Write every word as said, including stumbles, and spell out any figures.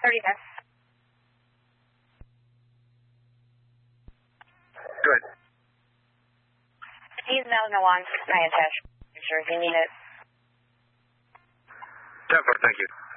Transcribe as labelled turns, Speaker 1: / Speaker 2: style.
Speaker 1: thirty minutes.
Speaker 2: Good.
Speaker 1: He's now in the line, nine attached. Sure, if you need it.
Speaker 2: ten four, thank you.